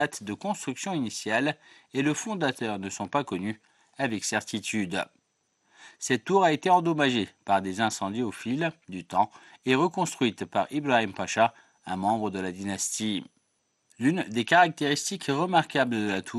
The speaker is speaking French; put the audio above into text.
date de construction initiale et le fondateur ne sont pas connus avec certitude. Cette tour a été endommagée par des incendies au fil du temps et reconstruite par Ibrahim Pacha, un membre de la dynastie. L'une des caractéristiques remarquables de la tour